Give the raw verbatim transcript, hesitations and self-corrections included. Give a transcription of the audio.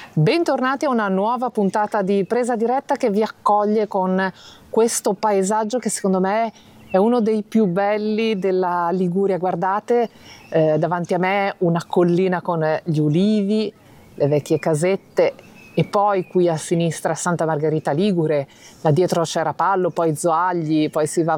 Bentornati a una nuova puntata di Presa Diretta che vi accoglie con questo paesaggio che secondo me è uno dei più belli della Liguria. Guardate, eh, davanti a me una collina con gli ulivi, le vecchie casette e poi qui a sinistra Santa Margherita Ligure, là dietro c'è Rapallo, poi Zoagli, poi si va